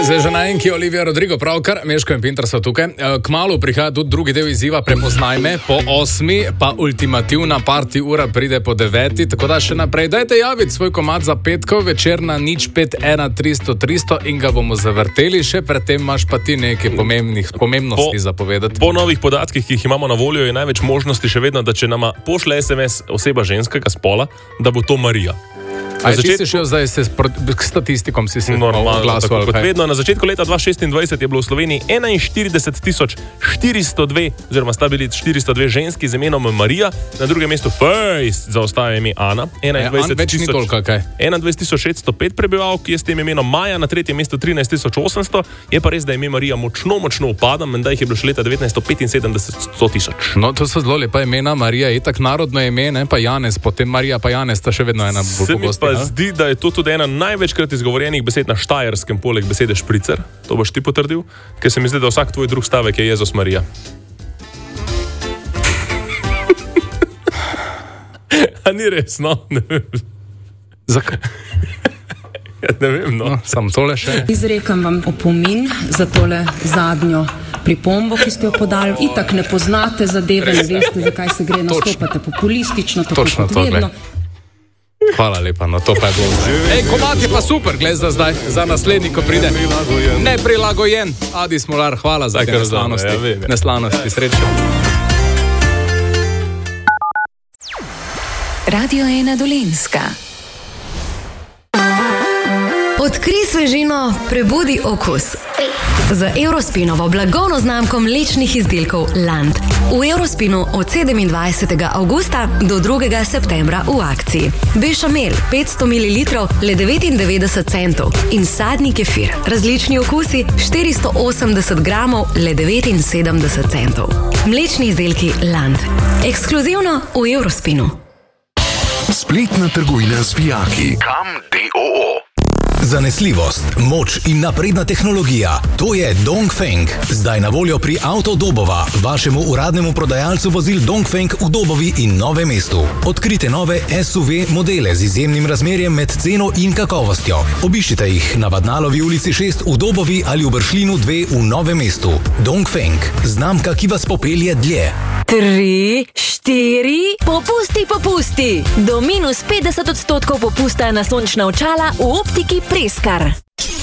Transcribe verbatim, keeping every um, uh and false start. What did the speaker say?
Zdaj že na enki Olivia Rodrigo pravkar, Meško in Pinter so tukaj. Kmalu prihaja tudi drugi del izziva Prepoznaj me po osmi, pa ultimativna party ura pride po deveti, tako da še naprej dajte javiti svoj komad za petkov večer na nič pet ena tristo tristo in ga bomo zavrteli. Še predtem imaš pa ti nekaj pomembnih pomembnosti po, zapovedati. Po novih podatkih, ki jih imamo na voljo, je največ možnosti še vedno, da če nama pošle es em es oseba ženskega spola, da bo to Marija. A začet... ti si šel zdaj s statistikom, si se oglasil? Kot vedno, na začetku leta dva tisoč šestindvajset je bilo v Sloveniji enainštirideset tisoč štiristo dve, oziroma sta bili štiristo dve ženski z imenom Marija, na drugem mestu Fejst zaostaja ime Ana, enaindvajset tisoč šeststo pet prebivalk je s tem imenom Maja, na tretjem mestu trinajst tisoč osemsto, je pa res, da ime Marija močno, močno upada, menda jih je bilo še leta devetnajststo petinsedemdeset sto tisoč. No, to so zelo lepa imena, Marija je tak narodno ime, ne? Pa Janez, potem Marija pa Janez sta še vedno ena bolj pogosta. Zdi, da je to tudi ena največkrat izgovorjenih besed na Štajerskem, poleg besede špricer. To boš ti potrdil? Ker se mi zdi, da vsak tvoj drug stavek je Jezus Marija. A ni res, no? Ne vem. Zakaj? Ja, ne vem, no. No, sam tole še. Izrekam vam opomin za tole zadnjo pripombo, ki ste jo podali. Itak ne poznate zadeve, ne veste, zakaj se gre, nastopate populistično, tako Točno kot vedno. Hvala lepa, no to pa je bilo. Ej, komad je pa super, gled za zdaj, za naslednji, ko pride. Neprilagojen. Adi Smolar, hvala za te neslanosti. Ja, neslanosti, srečno. Radio ena Dolenjska. Odkrij svežino, prebudi okus. Z Eurospinovo blagovno znamko mlečnih izdelkov Land. V Eurospinu od sedemindvajsetega avgusta do drugega septembra v akciji. Bešamel petsto mililitrov le devetindevetdeset centov in sadni kefir, različni okusi štiristo osemdeset gramov le devetinsedemdeset centov. Mlečni izdelki Land. Ekskluzivno v Eurospinu. Spletna trgovina z vijaki. Kam D O O. Zanesljivost, moč in napredna tehnologija. To je Dongfeng. Zdaj na voljo pri Avto Dobova, vašemu uradnemu prodajalcu vozil Dongfeng v Dobovi in Novem mestu. Odkrite nove es u ve modele z izjemnim razmerjem med ceno in kakovostjo. Obiščite jih na Vadnalovi ulici šest v Dobovi ali v Bršljinu dve v Novem mestu. Dongfeng, znamka, ki vas popelje dlje. Tri, štiri, popusti, popusti. Do minus petdeset odstotkov popusta na sončna očala v optiki Preskar.